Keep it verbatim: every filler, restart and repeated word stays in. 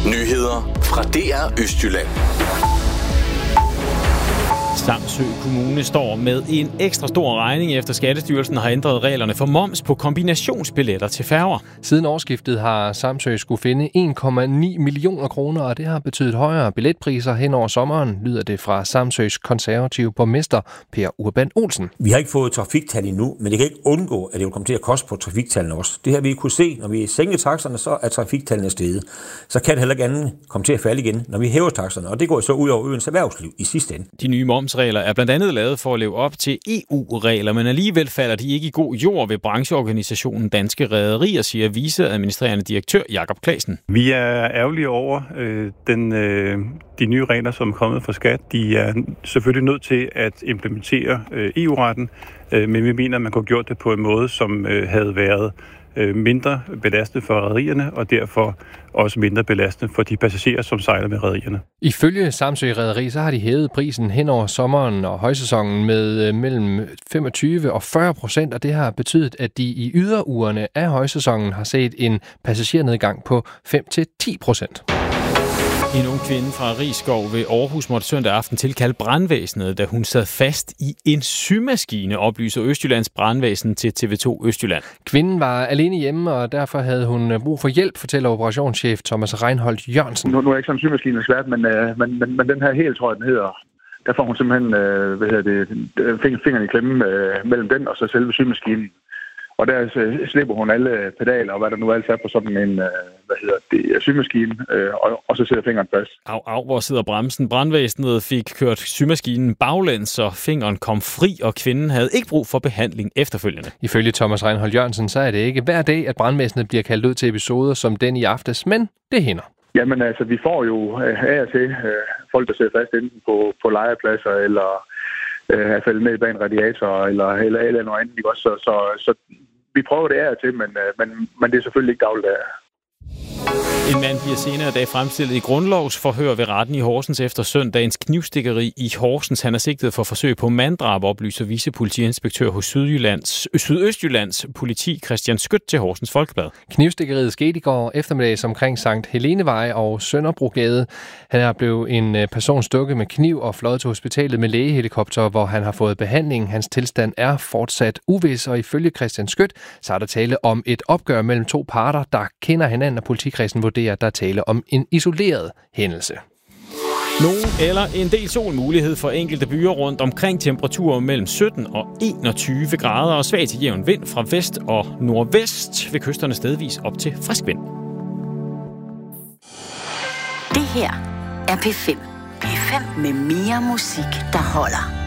Nyheder fra D R Østjylland. Samsø Kommune står med en ekstra stor regning, efter Skattestyrelsen har ændret reglerne for moms på kombinationsbilletter til færger. Siden årsskiftet har Samsø skulle finde en komma ni millioner kroner, og det har betydet højere billetpriser hen over sommeren, lyder det fra Samsøs konservative borgmester Per Urban Olsen. Vi har ikke fået trafiktal endnu, men det kan ikke undgå, at det vil komme til at koste på trafiktallene også. Det her vi kunne se, når vi sænker takserne, så er trafiktallene steget. Så kan det heller ikke andet komme til at falde igen, når vi hæver takserne, og det går så ud over øens erhvervsliv i sidste ende. De nye momsregler er blandt andet lavet for at leve op til E U-regler, men alligevel falder de ikke i god jord ved brancheorganisationen Danske Rederier, siger viceadministrerende direktør Jakob Claesen. Vi er ærgerlige over øh, den, øh, de nye regler, som er kommet fra skat. De er selvfølgelig nødt til at implementere øh, E U-retten, øh, men vi mener, at man kunne have gjort det på en måde, som øh, havde været mindre belastende for rederierne, og derfor også mindre belastende for de passagerer, som sejler med rederierne. Ifølge Samsø Rederi, så har de hævet prisen hen over sommeren og højsæsonen med mellem femogtyve og fyrre procent, og det har betydet, at de i yderugerne af højsæsonen har set en passagernedgang på fem til ti procent. En ung kvinde fra Risskov ved Aarhus måtte søndag aften tilkalde brandvæsenet, da hun sad fast i en symaskine, oplyser Østjyllands brandvæsen til T V to Østjylland. Kvinden var alene hjemme, og derfor havde hun brug for hjælp, fortæller operationschef Thomas Reinholdt Jørgensen. Nu, nu er jeg ikke sådan en symaskine ekspert, men, øh, men, men, men den her helt, tror jeg, den hedder. Der får hun simpelthen øh, hvad hedder det, fingeren i klemme øh, mellem den og så selve symaskinen. Og der øh, slipper hun alle pedaler og hvad der nu alt er på sådan en øh, hvad hedder det, symaskine, øh, og, og så sætter fingeren fast. Au, au, hvor sidder bremsen? Brandvæsenet fik kørt symaskinen baglæns, så fingeren kom fri, og kvinden havde ikke brug for behandling efterfølgende. Ifølge Thomas Reinholdt Jørgensen, så er det ikke hver dag, at brandvæsenet bliver kaldt ud til episoder som den i aftes, men det hænder. Jamen altså, vi får jo af og til øh, folk, der sidder fast enten på, på legepladser, eller øh, er faldet ned bag en radiator, eller, eller, eller noget andet. Også. Så, så, så vi prøver det af og til, men, men, men det er selvfølgelig ikke dagligdag. En mand bliver senere i dag fremstillet i grundlovsforhør ved retten i Horsens efter søndagens knivstikkeri i Horsens. Han er sigtet for forsøg på manddrab, oplyser vicepolitiinspektør hos Sydjyllands, Sydøstjyllands politi Christian Skødt til Horsens Folkeblad. Knivstikkeriet skete i går eftermiddags omkring Sankt Helenevej og Sønderbrogade. Han er blevet en person stukket med kniv og fløjet til hospitalet med lægehelikopter, hvor han har fået behandling. Hans tilstand er fortsat uvis, og ifølge Christian Skødt, så er der tale om et opgør mellem to parter, der kender hinanden, og politikredsen vurderer, at der er tale om en isoleret hændelse. Nogen eller en del sol, mulighed for enkelte byer rundt omkring, temperaturer mellem sytten og enogtyve grader og svag til jævn vind fra vest og nordvest, ved kysterne stedvis op til frisk vind. Det her er P fem. P fem med mere musik, der holder.